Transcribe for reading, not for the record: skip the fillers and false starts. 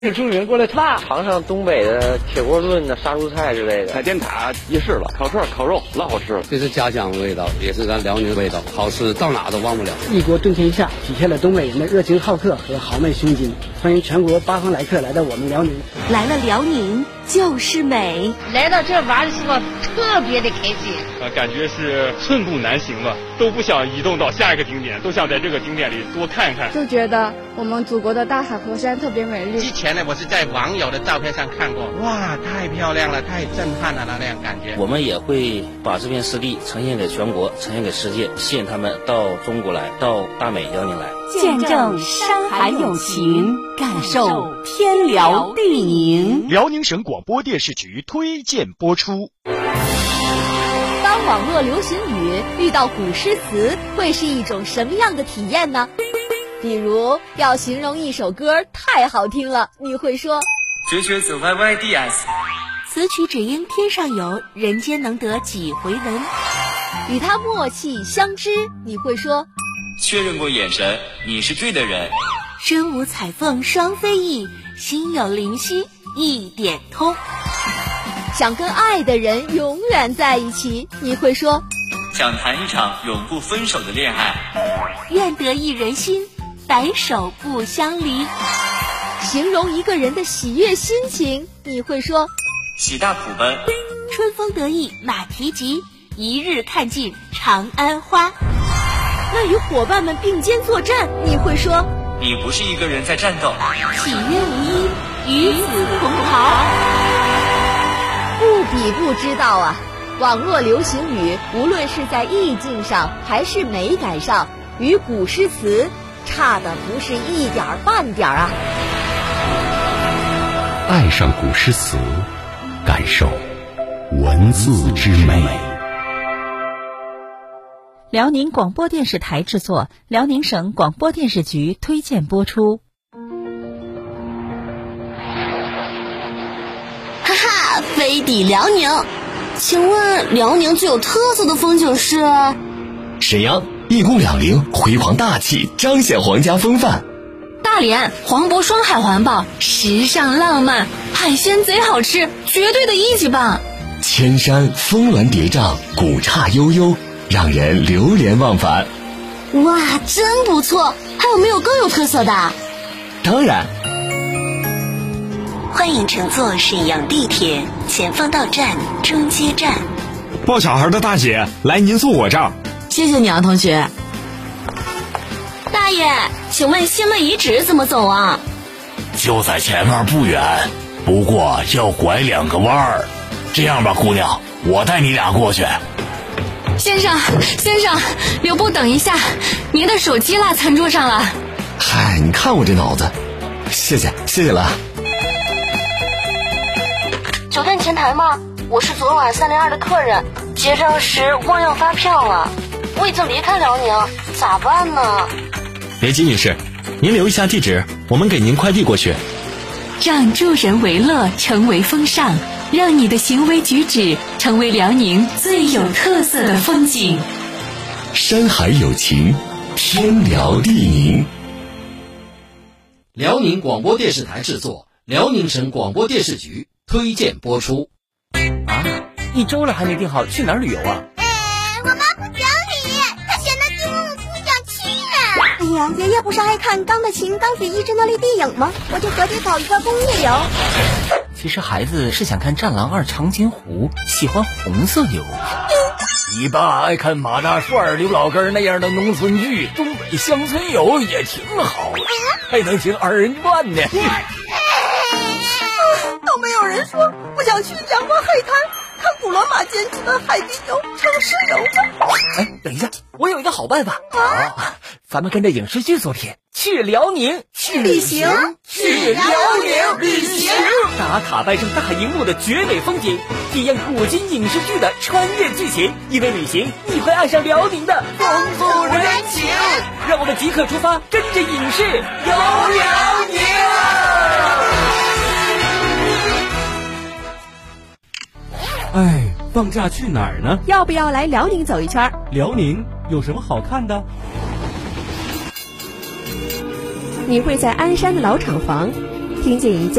主人过来吃饭， 尝尝东北的铁锅炖的杀猪菜之类的。 在电塔夜市了，烤串、烤肉老好吃了。 这是家乡的味道，也是咱辽宁的味道，好吃到哪都忘不了。 一锅炖天下，体现了东北人的热情好客和豪迈胸襟。欢迎全国8方来客来到我们辽宁。 来了辽宁就是美， 来到这玩的时候特别的开心。 感觉是寸步难行吧，都不想移动到下一个景点，都想在这个景点里多看看。 就觉得我们祖国的大海河山特别美丽。 之前呢，我是在网友的照片上看过，哇，太漂亮了，太震撼了，那样感觉。 我们也会把这片湿地呈现给全国，呈现给世界，吸引他们到中国来，到大美辽宁来， 见证山海友情，感受天辽地宁。 辽宁省广播电视局推荐播出。 当网络流行语遇到古诗词，会是一种什么样的体验呢？比如要形容一首歌太好听了，你会说绝绝子 YYDS， 此曲只应天上有，人间能得几回闻。与他默契相知，你会说确认过眼神，你是对的人。 身无彩凤双飞翼，心有灵犀一点通。想跟爱的人永远在一起，你会说想谈一场永不分手的恋爱。 愿得一人心，白首不相离。形容一个人的喜悦心情，你会说喜大普奔。 春风得意马蹄疾，一日看尽长安花。那与伙伴们并肩作战，你会说你不是一个人在战斗。 喜悦无依，与子同袍。不比不知道啊，网络流行语无论是在意境上还是美感上，与古诗词差的不是一点半点啊。 爱上古诗词，感受文字之美。 辽宁广播电视台制作，辽宁省广播电视局推荐播出。 哈哈，飞抵辽宁，请问辽宁最有特色的风景是？ 沈阳一宫两陵，辉煌大气，彰显皇家风范。 大连黄渤双海环抱，时尚浪漫，海鲜贼好吃，绝对的一级棒。 千山峰峦叠嶂，古刹悠悠，让人流连忘返。 哇，真不错！还有没有更有特色的？ 当然， 欢迎乘坐沈阳地铁前方到站中街站。 抱小孩的大姐，来您坐我这儿。 谢谢你啊，同学。 大爷，请问新闻遗址怎么走啊？ 就在前面不远，不过要拐2个弯儿。这样吧，姑娘，我带你俩过去。 先生，留步等一下，您的手机落餐桌上了。 嗨，你看我这脑子，谢谢了。 酒店前台吗？我是昨晚302的客人，结账时忘要发票了。我已经离开辽宁，咋办呢？ 别急，女士，您留一下地址，我们给您快递过去。 让助人为乐成为风尚，让你的行为举止成为辽宁最有特色的风景。 山海有情，天辽地宁。 辽宁广播电视台制作，辽宁省广播电视局推荐播出。 啊，1周了还没定好去哪儿旅游啊？ 我妈不讲理，她嫌那地方不想去。 哎呀，爷爷不是爱看《钢的琴钢铁一之那类电影吗？我就合计搞一个公益游。 其实孩子是想看《战狼2长津湖》，喜欢红色游。 你爸爱看马大帅、刘老根那样的农村剧，东北乡村游也挺好的，还能听2人转呢。 都没有人说不想去阳光海滩看古罗马坚持的海滨游、城市游吗？ 哎，等一下，我有一个好办法啊！咱们跟着影视剧作品去辽宁旅行， 去辽宁旅行，打卡拜上大荧幕的绝美风景，体验古今影视剧的穿越剧情。因为旅行，你会爱上辽宁的丰富人情。 让我们即刻出发，跟着影视游辽宁。 哎，放假去哪儿呢？ 要不要来辽宁走一圈？ 辽宁有什么好看的？ 你会在鞍山的老厂房、 听见一家